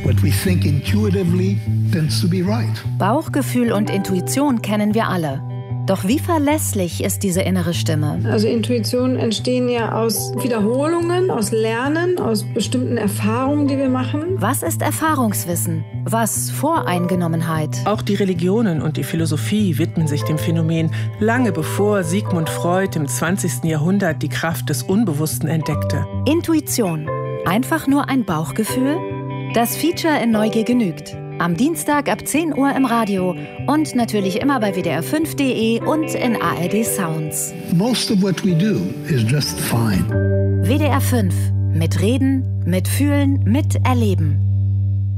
What we think intuitively tends to be right. Bauchgefühl und Intuition kennen wir alle. Doch wie verlässlich ist diese innere Stimme? Also Intuitionen entstehen ja aus Wiederholungen, aus Lernen, aus bestimmten Erfahrungen, die wir machen. Was ist Erfahrungswissen? Was Voreingenommenheit? Auch die Religionen und die Philosophie widmen sich dem Phänomen, lange bevor Sigmund Freud im 20. Jahrhundert die Kraft des Unbewussten entdeckte. Intuition. Einfach nur ein Bauchgefühl? Das Feature in Neugier genügt. Am Dienstag ab 10 Uhr im Radio und natürlich immer bei wdr5.de und in ARD Sounds. Most of what we do is just fine. WDR 5. Mit Reden, mit Fühlen, mit Erleben.